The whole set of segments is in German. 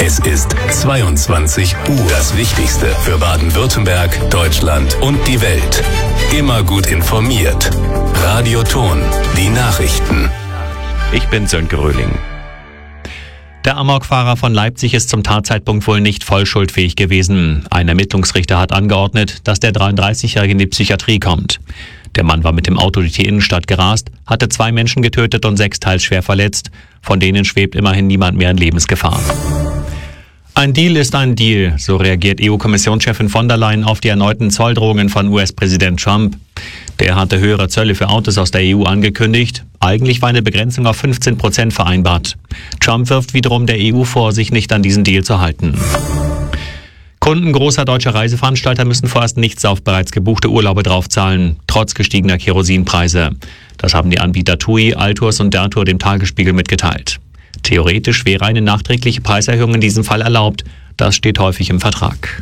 Es ist 22 Uhr. Das Wichtigste für Baden-Württemberg, Deutschland und die Welt. Immer gut informiert. Radio Ton, die Nachrichten. Ich bin Sönke Röhling. Der Amokfahrer von Leipzig ist zum Tatzeitpunkt wohl nicht vollschuldfähig gewesen. Ein Ermittlungsrichter hat angeordnet, dass der 33-Jährige in die Psychiatrie kommt. Der Mann war mit dem Auto durch die Innenstadt gerast, hatte 2 Menschen getötet und 6 teils schwer verletzt. Von denen schwebt immerhin niemand mehr in Lebensgefahr. Ein Deal ist ein Deal, so reagiert EU-Kommissionschefin von der Leyen auf die erneuten Zolldrohungen von US-Präsident Trump. Der hatte höhere Zölle für Autos aus der EU angekündigt. Eigentlich war eine Begrenzung auf 15% vereinbart. Trump wirft wiederum der EU vor, sich nicht an diesen Deal zu halten. Kunden großer deutscher Reiseveranstalter müssen vorerst nichts auf bereits gebuchte Urlaube draufzahlen, trotz gestiegener Kerosinpreise. Das haben die Anbieter TUI, Altours und Dertour dem Tagesspiegel mitgeteilt. Theoretisch wäre eine nachträgliche Preiserhöhung in diesem Fall erlaubt. Das steht häufig im Vertrag.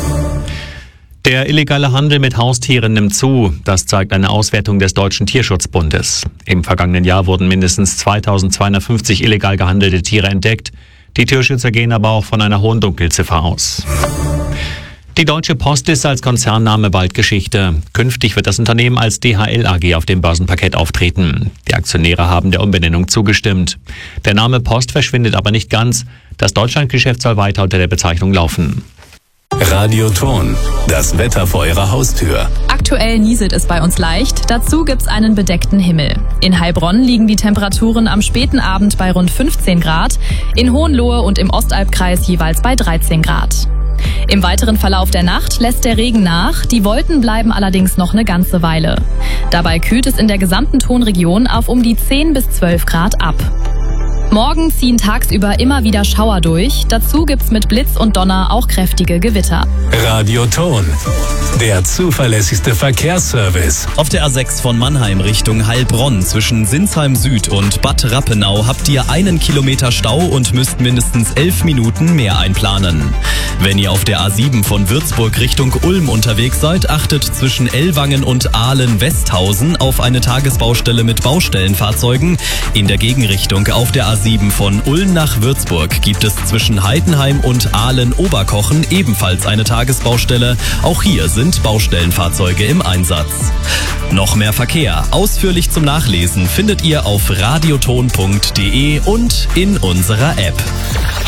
Der illegale Handel mit Haustieren nimmt zu. Das zeigt eine Auswertung des Deutschen Tierschutzbundes. Im vergangenen Jahr wurden mindestens 2250 illegal gehandelte Tiere entdeckt. Die Tierschützer gehen aber auch von einer hohen Dunkelziffer aus. Die Deutsche Post ist als Konzernname bald Geschichte. Künftig wird das Unternehmen als DHL AG auf dem Börsenparkett auftreten. Die Aktionäre haben der Umbenennung zugestimmt. Der Name Post verschwindet aber nicht ganz. Das Deutschlandgeschäft soll weiter unter der Bezeichnung laufen. Radio Ton, das Wetter vor Ihrer Haustür. Aktuell nieselt es bei uns leicht, dazu gibt's einen bedeckten Himmel. In Heilbronn liegen die Temperaturen am späten Abend bei rund 15 Grad, in Hohenlohe und im Ostalbkreis jeweils bei 13 Grad. Im weiteren Verlauf der Nacht lässt der Regen nach, die Wolken bleiben allerdings noch eine ganze Weile. Dabei kühlt es in der gesamten Tonregion auf um die 10 bis 12 Grad ab. Morgen ziehen tagsüber immer wieder Schauer durch. Dazu gibt's mit Blitz und Donner auch kräftige Gewitter. Radio Ton, der zuverlässigste Verkehrsservice. Auf der A6 von Mannheim Richtung Heilbronn zwischen Sinsheim Süd und Bad Rappenau habt ihr 1 Kilometer Stau und müsst mindestens 11 Minuten mehr einplanen. Wenn ihr auf der A7 von Würzburg Richtung Ulm unterwegs seid, achtet zwischen Ellwangen und Aalen-Westhausen auf eine Tagesbaustelle mit Baustellenfahrzeugen. In der Gegenrichtung auf der A7 von Ulm nach Würzburg gibt es zwischen Heidenheim und Aalen-Oberkochen ebenfalls eine Tagesbaustelle. Auch hier sind Baustellenfahrzeuge im Einsatz. Noch mehr Verkehr, ausführlich zum Nachlesen, findet ihr auf radioton.de und in unserer App.